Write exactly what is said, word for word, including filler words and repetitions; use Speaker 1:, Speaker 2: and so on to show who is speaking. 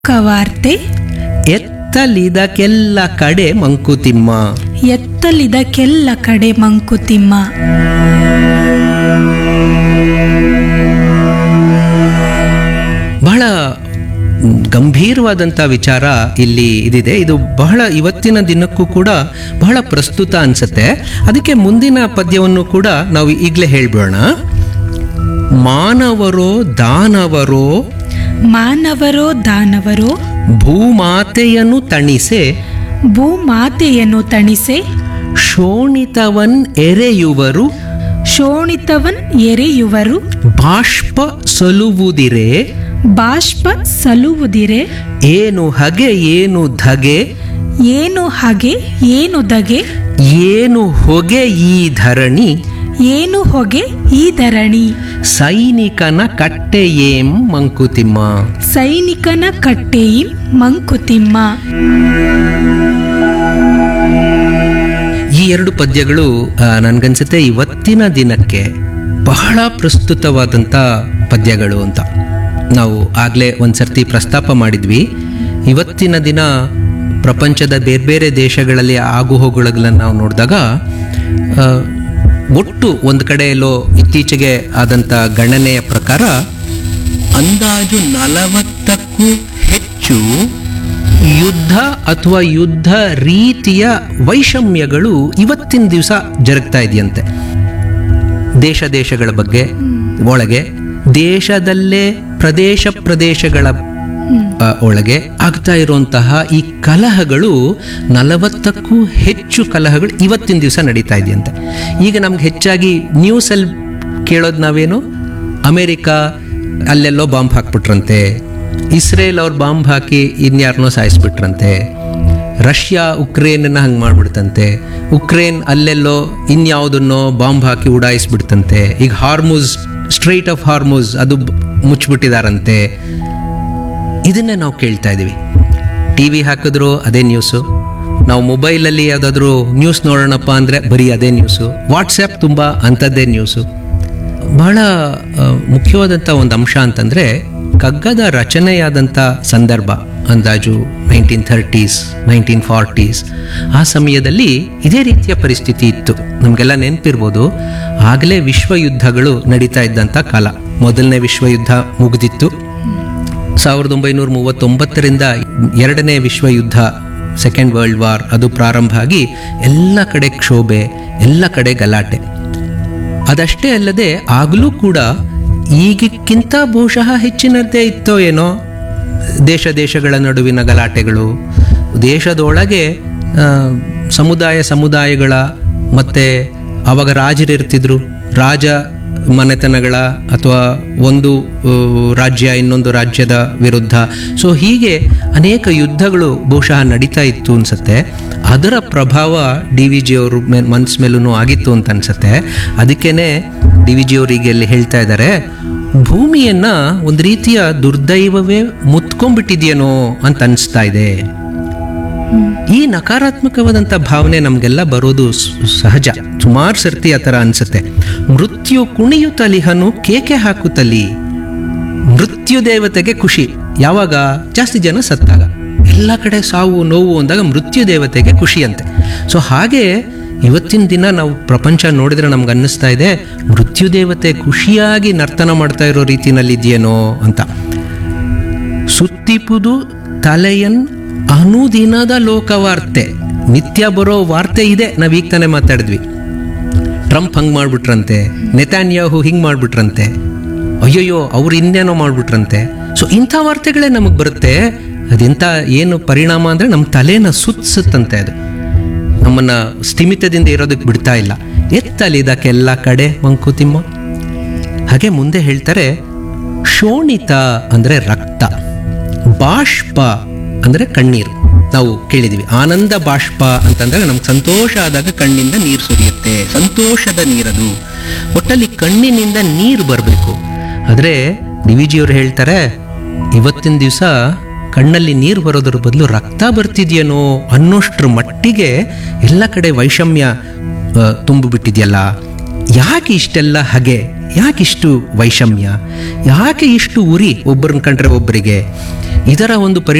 Speaker 1: ಕವಾರ್ತೆ
Speaker 2: ಎತ್ತಲಿದಕ್ಕೆಲ್ಲ ಕಡೆ ಮಂಕುತಿಮ್ಮ.
Speaker 1: ಎತ್ತಲಿದಕ್ಕೆಲ್ಲ ಕಡೆ ಮಂಕುತಿಮ್ಮ.
Speaker 2: ಬಹಳ ಗಂಭೀರವಾದಂಥ ವಿಚಾರ ಇಲ್ಲಿ ಇದಿದೆ. ಇದು ಬಹಳ ಇವತ್ತಿನ ದಿನಕ್ಕೂ ಕೂಡ ಬಹಳ ಪ್ರಸ್ತುತ ಅನ್ಸುತ್ತೆ. ಅದಕ್ಕೆ ಮುಂದಿನ ಪದ್ಯವನ್ನು ಕೂಡ ನಾವು ಈಗಲೇ ಹೇಳ್ಬಿಡೋಣ. ಮಾನವರೋ ದಾನವರೋ
Speaker 1: ಮಾನವರೋ ದಾನವರೋ
Speaker 2: ಭೂಮಾತೆಯನ್ನು ತಣಿಸೆ
Speaker 1: ಭೂಮಾತೆಯನ್ನು ತಣಿಸೆ
Speaker 2: ಶೋಣಿತವನ್ ಎರೆಯುವರು
Speaker 1: ಶೋಣಿತವನ್ ಎರೆಯುವರು
Speaker 2: ಬಾಷ್ಪ ಸಲುವುದಿರೆ
Speaker 1: ಬಾಷ್ಪ ಸಲುವುದಿರೆ
Speaker 2: ಏನು ಹಗೆ ಏನು ಧಗೆ
Speaker 1: ಏನು ಹಗೆ ಏನು ದಗೆ
Speaker 2: ಏನು ಹೊಗೆ ಈ ಧರಣಿ
Speaker 1: ಏನು ಹೊಗೆ ಈ ಧರಣಿ
Speaker 2: ಸೈನಿಕನ ಕಟ್ಟೆಯೇಂ ಮಂಕುತಿಮ್ಮ.
Speaker 1: ಸೈನಿಕನ ಕಟ್ಟೆಯಿಂ ಮಂಕುತಿಮ್ಮ.
Speaker 2: ಈ ಎರಡು ಪದ್ಯಗಳು ನನಗನ್ಸುತ್ತೆ ಇವತ್ತಿನ ದಿನಕ್ಕೆ ಬಹಳ ಪ್ರಸ್ತುತವಾದಂಥ ಪದ್ಯಗಳು ಅಂತ ನಾವು ಆಗಲೇ ಒಂದು ಸರ್ತಿ ಪ್ರಸ್ತಾಪ ಮಾಡಿದ್ವಿ. ಇವತ್ತಿನ ದಿನ ಪ್ರಪಂಚದ ಬೇರೆ ಬೇರೆ ದೇಶಗಳಲ್ಲಿ ಆಗುಹೋಗುಗಳನ್ನು ನಾವು ನೋಡಿದಾಗ ಒಟ್ಟು ಒಂದು ಕಡೆ ಎಲ್ಲೋ ಇತ್ತೀಚೆಗೆ ಆದಂಥ ಗಣನೆಯ ಪ್ರಕಾರ ಅಂದಾಜು ನಲವತ್ತಕ್ಕೂ ಹೆಚ್ಚು ಯುದ್ಧ ಅಥವಾ ಯುದ್ಧ ರೀತಿಯ ವೈಷಮ್ಯಗಳು ಇವತ್ತಿನ ದಿವಸ ಜರುಗ್ತಾ ಇದೆಯಂತೆ. ದೇಶ ದೇಶಗಳ ಬಗ್ಗೆ ಒಳಗೆ, ದೇಶದಲ್ಲೇ ಪ್ರದೇಶ ಪ್ರದೇಶಗಳ ಒಳಗೆ ಆಗ್ತಾ ಇರುವಂತಹ ಈ ಕಲಹಗಳು ನಲವತ್ತಕ್ಕೂ ಹೆಚ್ಚು ಕಲಹಗಳು ಇವತ್ತಿನ ದಿವಸ ನಡೀತಾ ಇದೆಯಂತೆ. ಈಗ ನಮ್ಗೆ ಹೆಚ್ಚಾಗಿ ನ್ಯೂಸಲ್ಲಿ ಕೇಳೋದು ನಾವೇನು, ಅಮೇರಿಕಾ ಅಲ್ಲೆಲ್ಲೋ ಬಾಂಬ್ ಹಾಕ್ಬಿಟ್ರಂತೆ, ಇಸ್ರೇಲ್ ಅವ್ರು ಬಾಂಬ್ ಹಾಕಿ ಇನ್ಯಾರನ್ನೋ ಸಾಯಿಸ್ಬಿಟ್ರಂತೆ, ರಷ್ಯಾ ಉಕ್ರೇನ್ನ ಹಂಗೆ ಮಾಡ್ಬಿಡ್ತಂತೆ, ಉಕ್ರೇನ್ ಅಲ್ಲೆಲ್ಲೋ ಇನ್ಯಾವುದನ್ನೋ ಬಾಂಬ್ ಹಾಕಿ ಉಡಾಯಿಸ್ಬಿಡ್ತಂತೆ, ಈಗ ಹಾರ್ಮುಸ್ ಸ್ಟ್ರೈಟ್ ಆಫ್ ಹಾರ್ಮುಸ್ ಅದು ಮುಚ್ಚಿಬಿಟ್ಟಿದಾರಂತೆ. ಇದನ್ನೇ ನಾವು ಕೇಳ್ತಾ ಇದ್ದೀವಿ. ಟಿ ವಿ ಹಾಕಿದ್ರು ಅದೇ ನ್ಯೂಸು, ನಾವು ಮೊಬೈಲಲ್ಲಿ ಯಾವುದಾದ್ರೂ ನ್ಯೂಸ್ ನೋಡೋಣಪ್ಪ ಅಂದರೆ ಬರೀ ಅದೇ ನ್ಯೂಸು, ವಾಟ್ಸಪ್ ತುಂಬ ಅಂಥದ್ದೇ ನ್ಯೂಸು. ಬಹಳ ಮುಖ್ಯವಾದಂಥ ಒಂದು ಅಂಶ ಅಂತಂದರೆ ಕಗ್ಗದ ರಚನೆಯಾದಂಥ ಸಂದರ್ಭ ಅಂದಾಜು ನೈನ್ಟೀನ್ ಥರ್ಟೀಸ್ ನೈನ್ಟೀನ್ ಫಾರ್ಟೀಸ್ ಆ ಸಮಯದಲ್ಲಿ ಇದೇ ರೀತಿಯ ಪರಿಸ್ಥಿತಿ ಇತ್ತು. ನಮಗೆಲ್ಲ ನೆನಪಿರ್ಬೋದು, ಆಗಲೇ ವಿಶ್ವಯುದ್ಧಗಳು ನಡೀತಾ ಇದ್ದಂಥ ಕಾಲ. ಮೊದಲನೇ ವಿಶ್ವಯುದ್ಧ ಮುಗಿದಿತ್ತು. ಸಾವಿರದ ಒಂಬೈನೂರ ಮೂವತ್ತೊಂಬತ್ತರಿಂದ ಎರಡನೇ ವಿಶ್ವಯುದ್ಧ ಸೆಕೆಂಡ್ ವರ್ಲ್ಡ್ ವಾರ್ ಅದು ಪ್ರಾರಂಭ ಆಗಿ ಎಲ್ಲ ಕಡೆ ಕ್ಷೋಭೆ, ಎಲ್ಲ ಕಡೆ ಗಲಾಟೆ. ಅದಷ್ಟೇ ಅಲ್ಲದೆ ಆಗಲೂ ಕೂಡ ಈಗಕ್ಕಿಂತ ಬಹುಶಃ ಹೆಚ್ಚಿನದ್ದೇ ಇತ್ತೋ ಏನೋ ದೇಶ ದೇಶಗಳ ನಡುವಿನ ಗಲಾಟೆಗಳು, ದೇಶದೊಳಗೆ ಸಮುದಾಯ ಸಮುದಾಯಗಳ ಮತ್ತು ಆವಾಗ ರಾಜರಿರ್ತಿದ್ರು, ರಾಜ ಮನೆತನಗಳ ಅಥವಾ ಒಂದು ರಾಜ್ಯ ಇನ್ನೊಂದು ರಾಜ್ಯದ ವಿರುದ್ಧ. ಸೊ ಹೀಗೆ ಅನೇಕ ಯುದ್ಧಗಳು ಬಹುಶಃ ನಡೀತಾ ಇತ್ತು ಅನ್ಸುತ್ತೆ. ಅದರ ಪ್ರಭಾವ ಡಿ ವಿ ಜಿ ಅವ್ರ ಮೇ ಮನ್ಸ್ ಮೇಲೂ ಆಗಿತ್ತು ಅಂತ ಅನ್ಸುತ್ತೆ. ಅದಕ್ಕೇನೆ ಡಿ ವಿ ಜಿ ಅವರಿಗೆ ಅಲ್ಲಿ ಹೇಳ್ತಾ ಇದ್ದಾರೆ, ಭೂಮಿಯನ್ನ ಒಂದು ರೀತಿಯ ದುರ್ದೈವವೇ ಮುತ್ಕೊಂಡ್ಬಿಟ್ಟಿದೆಯೇನೋ ಅಂತ ಅನಿಸ್ತಾ ಇದೆ. ಈ ನಕಾರಾತ್ಮಕವಾದಂಥ ಭಾವನೆ ನಮಗೆಲ್ಲ ಬರೋದು ಸಹಜ. ಸುಮಾರು ಸರ್ತಿ ಆ ಥರ ಅನಿಸುತ್ತೆ. ಮೃತ್ಯು ಕುಣಿಯುತ್ತಲಿಹನು ಕೇಕೆ ಹಾಕುತ್ತಲಿ. ಮೃತ್ಯು ದೇವತೆಗೆ ಖುಷಿ ಯಾವಾಗ? ಜಾಸ್ತಿ ಜನ ಸತ್ತಾಗ. ಎಲ್ಲ ಕಡೆ ಸಾವು ನೋವು ಅಂದಾಗ ಮೃತ್ಯು ದೇವತೆಗೆ ಖುಷಿ ಅಂತೆ. ಸೊ ಹಾಗೆ ಇವತ್ತಿನ ದಿನ ನಾವು ಪ್ರಪಂಚ ನೋಡಿದ್ರೆ ನಮ್ಗೆ ಅನ್ನಿಸ್ತಾ ಇದೆ, ಮೃತ್ಯು ದೇವತೆ ಖುಷಿಯಾಗಿ ನರ್ತನ ಮಾಡ್ತಾ ಇರೋ ರೀತಿಯಲ್ಲಿ ಇದೆಯೇನೋ ಅಂತ. ಸುತ್ತಿಪುದು ತಲೆಯನ್ ಅನುದಿನದ ಲೋಕವಾರ್ತೆ. ನಿತ್ಯ ಬರೋ ವಾರ್ತೆ ಇದೆ. ನಾವು ಈಗ ತಾನೇ ಮಾತಾಡಿದ್ವಿ, ಟ್ರಂಪ್ ಹಂಗೆ ಮಾಡ್ಬಿಟ್ರಂತೆ, ನೆತಾನ್ಯಾಹು ಹಿಂಗೆ ಮಾಡ್ಬಿಟ್ರಂತೆ, ಅಯ್ಯೋಯ್ಯೋ ಅವ್ರು ಇನ್ನೇನೋ ಮಾಡ್ಬಿಟ್ರಂತೆ. ಸೊ ಇಂಥ ವಾರ್ತೆಗಳೇ ನಮಗೆ ಬರುತ್ತೆ. ಅದೆಂಥ ಏನು ಪರಿಣಾಮ ಅಂದರೆ ನಮ್ಮ ತಲೆನ ಸುತ್ತಸುತ್ತಂತೆ. ಅದು ನಮ್ಮನ್ನು ಸ್ಥಿಮಿತದಿಂದ ಇರೋದಕ್ಕೆ ಬಿಡ್ತಾ ಇಲ್ಲ. ಎತ್ತಲಿದಕ್ಕೆಲ್ಲ ಕಡೆ ಮಂಕುತಿಮ್ಮ. ಹಾಗೆ ಮುಂದೆ ಹೇಳ್ತಾರೆ, ಶೋಣಿತ ಅಂದರೆ ರಕ್ತ, ಬಾಷ್ಪ ಅಂದರೆ ಕಣ್ಣೀರು. ನಾವು ಕೇಳಿದ್ದೀವಿ ಆನಂದ ಬಾಷ್ಪ ಅಂತಂದರೆ ನಮ್ಗೆ ಸಂತೋಷ ಆದಾಗ ಕಣ್ಣಿಂದ ನೀರು ಸುರಿಯುತ್ತೆ, ಸಂತೋಷದ ನೀರದು. ಒಟ್ಟಲ್ಲಿ ಕಣ್ಣಿನಿಂದ ನೀರು ಬರಬೇಕು. ಆದರೆ ಡಿ ವಿ ಜಿಯವರು ಹೇಳ್ತಾರೆ, ಇವತ್ತಿನ ದಿವಸ ಕಣ್ಣಲ್ಲಿ ನೀರು ಬರೋದ್ರ ಬದಲು ರಕ್ತ ಬರ್ತಿದೆಯೇನೋ ಅನ್ನೋಷ್ಟ್ರ ಮಟ್ಟಿಗೆ ಎಲ್ಲ ಕಡೆ ವೈಷಮ್ಯ ತುಂಬಿಬಿಟ್ಟಿದೆಯಲ್ಲ. ಯಾಕೆ ಇಷ್ಟೆಲ್ಲ ಹಗೆ, ಯಾಕಿಷ್ಟು ವೈಷಮ್ಯ, ಯಾಕೆ ಇಷ್ಟು ಉರಿ ಒಬ್ಬರನ್ನ ಕಂಡ್ರೆ ಒಬ್ಬರಿಗೆ? ಇದರ ಒಂದು